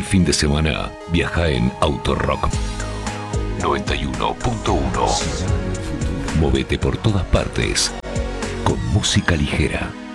el fin de semana viaja en Autorock 91.1. Movete por todas partes con música ligera.